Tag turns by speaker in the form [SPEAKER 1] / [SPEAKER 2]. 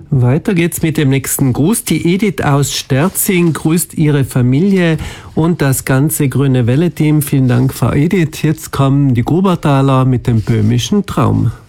[SPEAKER 1] Weiter geht's mit dem nächsten Gruß. Die Edith aus Sterzing grüßt ihre Familie und das ganze Grüne Welle-Team. Vielen Dank, Frau Edith. Jetzt kommen die Grubertaler mit dem böhmischen Traum.